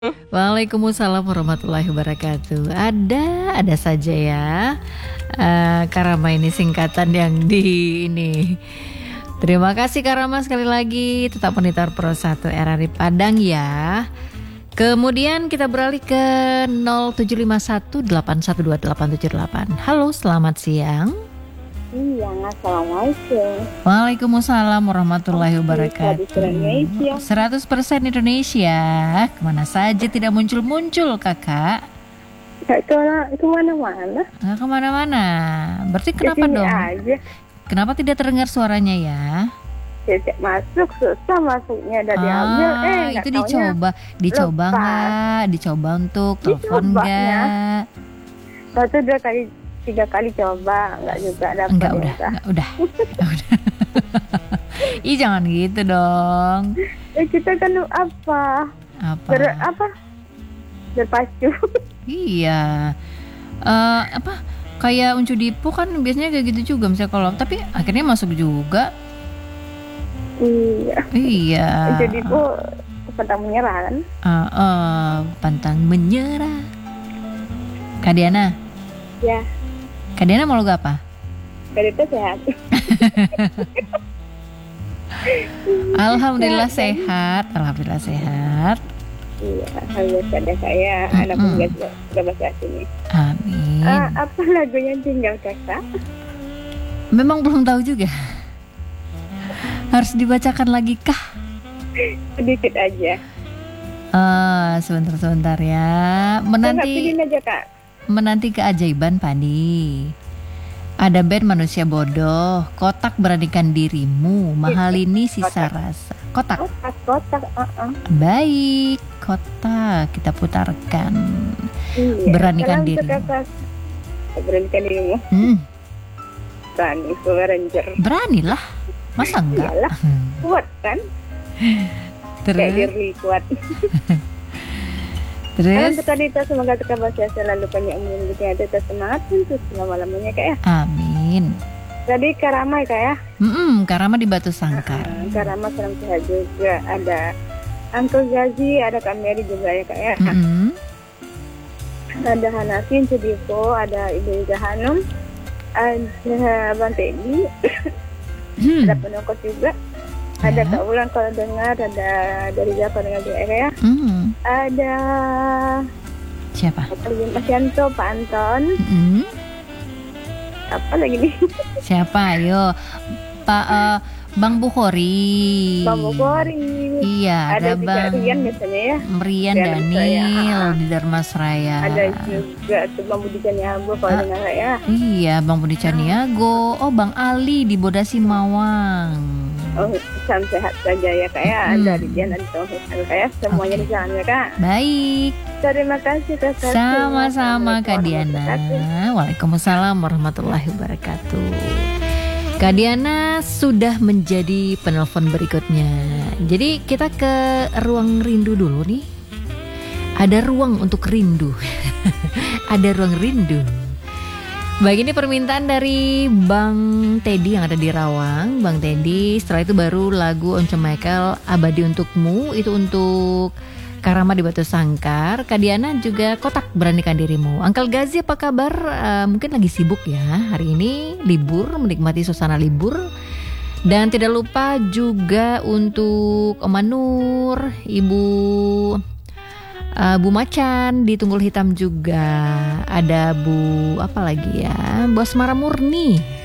Waalaikumsalam warahmatullahi wabarakatuh. Ada saja ya. Karama ini singkatan yang di ini. Terima kasih Karama sekali lagi. Tetap monitor Pro 1 RRI Padang ya. Kemudian kita beralih ke 0751812878. Halo, selamat siang. Iya, assalamualaikum. Waalaikumsalam warahmatullahi wabarakatuh. 100% 100% Indonesia. Kemana saja tidak muncul-muncul kakak? Gak kemana-mana. Nggak kemana-mana. Berarti kenapa Kesini dong? aja. Kenapa tidak terdengar suaranya ya? Sejak masuk susah masuknya dari ambil. Itu dicoba lepas. nggak? Dicoba untuk telepon Dicobanya. nggak? Satu 3 kali coba, nggak juga dapat. Enggak, udah. Ih, jangan gitu dong. Kita kan apa? Apa? Berpacu. Iya. Kayak Uncu Dipu kan biasanya kayak gitu juga misalnya kalau tapi akhirnya masuk juga. Iya. Jadi pantang menyerah kan? Pantang menyerah. Kak Diana. Ya. Kak Diana mau lagu apa? Dari itu sehat. Alhamdulillah sehat. Iya, harus ada saya anak muda juga bahasa sini. Amin. Apa lagunya tinggal kakak? Memang belum tahu juga. Harus dibacakan lagi kah? Sedikit aja. Sebentar ya. Pilih aja kak. Menanti keajaiban Pani. Ada band Manusia Bodoh, Kotak Beranikan Dirimu, Mahalini Sisa Rasa. Kotak. Baik, Kotak kita putarkan. Iya. Beranikan dirimu. Beranikan dirimu. Berani, Power Ranger. Beranilah, masa enggak? Iyalah, kuat kan? Kayak diri kuat. Terus kita semoga kita bahasa selalu banyak umur kita semangat untuk selama-lamanya kak ya. Amin. Tadi Karama kak ya. Karama di Batu Sangkar. Karama salam sehat juga. Ada Uncle Gazi, ada Kak Mary juga ya kak ya. Ada Hanafi, Cedipo, ada Ibu Ida Hanum, ada Bang Teddy, ada penokot juga. Ada Kak Ulan kalau dengar, ada dari Java dengan juga ya. Ada siapa? Mas Yanto, Pak Anton. Apa lagi nih? Siapa? Ayo, Pak Bang Bukhori. Bang Bukhori. Iya, ada Bang Rian biasanya ya. Rian Daniel di Darmasraya. Ada juga tuh Bang Budi Caniago kalau dengar ya. Iya, Bang Budi Caniago. Oh, Bang Ali di Bodasi Mawang. Oh, salam sehat saja ya kak ya. Ada Rian dan Tauhid ya. Semuanya di sana ya kak. Baik. Terima kasih kak. Sama-sama Kak Diana. Waalaikumsalam warahmatullahi wabarakatuh. Kak Diana sudah menjadi penelpon berikutnya. Jadi kita ke ruang rindu dulu nih. Ada ruang untuk rindu. Ada ruang rindu. Baik, ini permintaan dari Bang Teddy yang ada di Rawang. Bang Teddy, setelah itu baru lagu Once Michael Abadi Untukmu. Itu untuk Karama di Batu Sangkar. Kak Diana juga Kotak Beranikan Dirimu. Uncle Gazi apa kabar? Mungkin lagi sibuk ya. Hari ini libur, menikmati suasana libur. Dan tidak lupa juga untuk Om Manur, Ibu Bu Macan di Tunggul Hitam juga. Ada Bu apa lagi ya? Bu Asmara Murni.